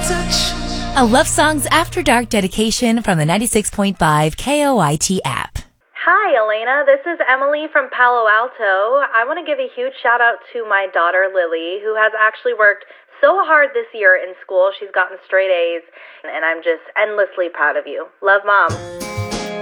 A Love Songs After Dark dedication from the 96.5 KOIT app. Hi, Elena. This is Emily from Palo Alto. I want to give a huge shout out to my daughter, Lily, who has actually worked so hard this year in school. She's gotten straight A's, and I'm just endlessly proud of you. Love, Mom.